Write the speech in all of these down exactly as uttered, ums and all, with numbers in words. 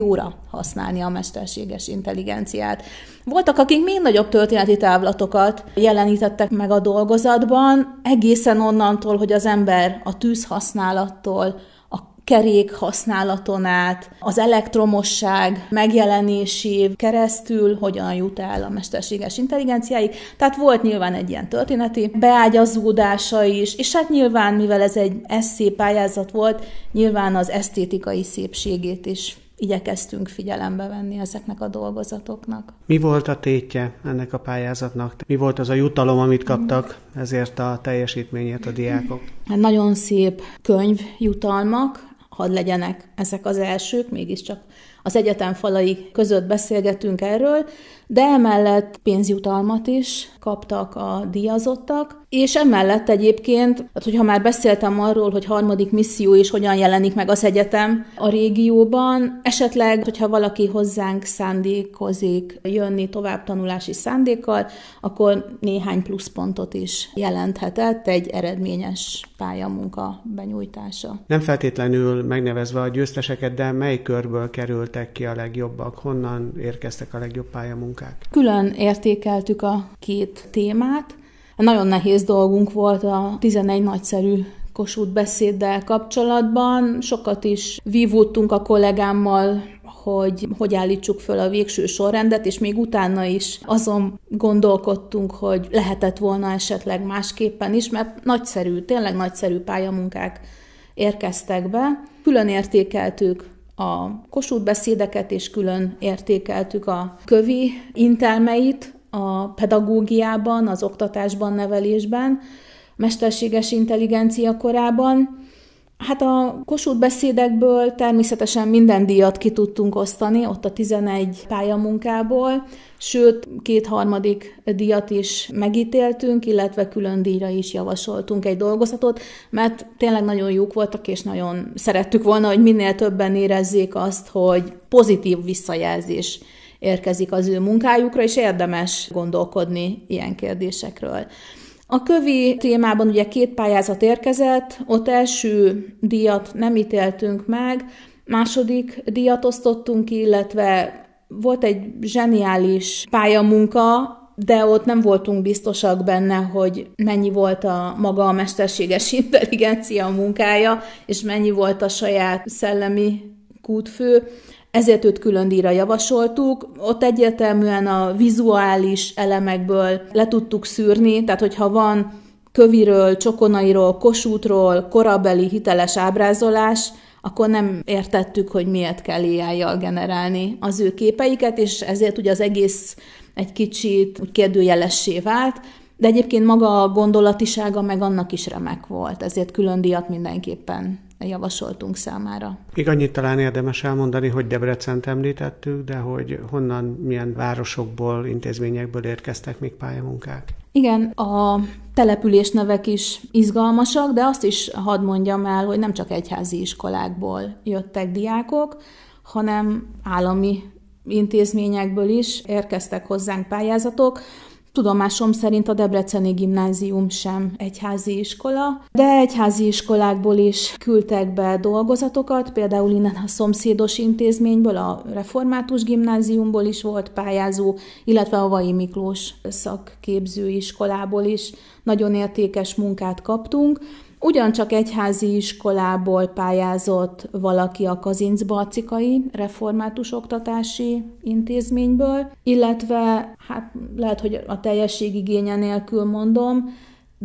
jóra használni a mesterséges intelligenciát. Voltak, akik még nagyobb történeti távlatokat jelenítettek meg a dolgozatban, egészen onnantól, hogy az ember a tűzhasználattól, a kerék használaton át, az elektromosság megjelenésén keresztül hogyan jut el a mesterséges intelligenciáig. Tehát volt nyilván egy ilyen történeti beágyazódása is, és hát nyilván, mivel ez egy esszé pályázat volt, nyilván az esztétikai szépségét is igyekeztünk figyelembe venni ezeknek a dolgozatoknak. Mi volt a tétje ennek a pályázatnak? Mi volt az a jutalom, amit kaptak ezért a teljesítményért a diákok? Hát nagyon szép könyvjutalmak, hadd legyenek ezek az elsők, mégiscsak az egyetem falai között beszélgetünk erről, de emellett pénzjutalmat is kaptak a díjazottak, és emellett egyébként, hát hogyha már beszéltem arról, hogy harmadik misszió is hogyan jelenik meg az egyetem a régióban, esetleg, hogyha valaki hozzánk szándékozik jönni továbbtanulási szándékkal, akkor néhány pluszpontot is jelenthetett egy eredményes pályamunka benyújtása. Nem feltétlenül megnevezve a győzteseket, de mely körből kerültek ki a legjobbak? Honnan érkeztek a legjobb pályamunkák? Külön értékeltük a két témát. Nagyon nehéz dolgunk volt a tizenegy nagyszerű Kossuth beszéddel kapcsolatban. Sokat is vívódtunk a kollégámmal, hogy hogy állítsuk föl a végső sorrendet, és még utána is azon gondolkodtunk, hogy lehetett volna esetleg másképpen is, mert nagyszerű, tényleg nagyszerű pályamunkák érkeztek be. Külön értékeltük a Kossuth beszédeket, és külön értékeltük a kövi intelmeit a pedagógiában, az oktatásban, nevelésben, mesterséges intelligencia korában. Hát a Kossuth beszédekből természetesen minden díjat ki tudtunk osztani, ott a tizenegy pályamunkából, sőt, kétharmadik díjat is megítéltünk, illetve külön díjra is javasoltunk egy dolgozatot, mert tényleg nagyon jók voltak, és nagyon szerettük volna, hogy minél többen érezzék azt, hogy pozitív visszajelzés érkezik az ő munkájukra, és érdemes gondolkodni ilyen kérdésekről. A kövi témában ugye két pályázat érkezett, ott első díjat nem ítéltünk meg, második díjat osztottunk ki, illetve volt egy zseniális pályamunka, de ott nem voltunk biztosak benne, hogy mennyi volt a maga a mesterséges intelligencia munkája, és mennyi volt a saját szellemi kútfő. Ezért őt külön díjra javasoltuk. Ott egyértelműen a vizuális elemekből le tudtuk szűrni, tehát hogyha van köviről, csokonairól, Kossuthról korabeli hiteles ábrázolás, akkor nem értettük, hogy miért kell á í-jal generálni az ő képeiket, és ezért ugye az egész egy kicsit úgy kérdőjelessé vált, de egyébként maga a gondolatisága meg annak is remek volt, ezért külön díjat mindenképpen javasoltunk számára. Még annyit talán érdemes elmondani, hogy Debrecent említettük, de hogy honnan, milyen városokból, intézményekből érkeztek még pályamunkák? Igen, a településnevek is izgalmasak, de azt is hadd mondjam el, hogy nem csak egyházi iskolákból jöttek diákok, hanem állami intézményekből is érkeztek hozzánk pályázatok. Tudomásom szerint a Debreceni Gimnázium sem egyházi iskola, de egyházi iskolákból is küldtek be dolgozatokat, például innen a szomszédos intézményből, a Református Gimnáziumból is volt pályázó, illetve a Vai Miklós szakképző iskolából is nagyon értékes munkát kaptunk. Ugyancsak egyházi iskolából pályázott valaki a Kazincbarcikai Református Oktatási Intézményből, illetve hát lehet, hogy a teljességigénye nélkül mondom,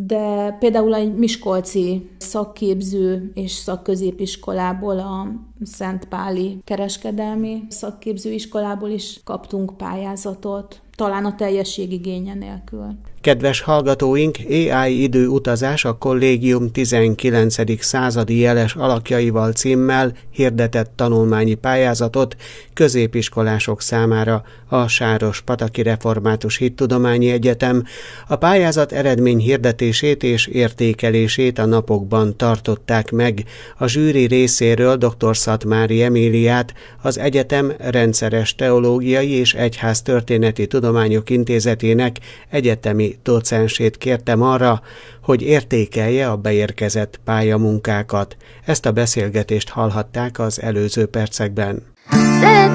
de például egy miskolci szakképző és szakközépiskolából, a Szentpáli Kereskedelmi Szakképzőiskolából is kaptunk pályázatot, talán a teljességigénye nélkül. Kedves hallgatóink, á i időutazás a kollégium tizenkilencedik századi jeles alakjaival címmel hirdetett tanulmányi pályázatot középiskolások számára a Sárospataki Református Hittudományi Egyetem. A pályázat eredmény hirdetését és értékelését a napokban tartották meg. A zsűri részéről dr. Szatmári Emíliát, az egyetem rendszeres teológiai és egyháztörténeti tudományok intézetének egyetemi docensét kértem arra, hogy értékelje a beérkezett pályamunkákat. Ezt a beszélgetést hallhatták az előző percekben. Szeret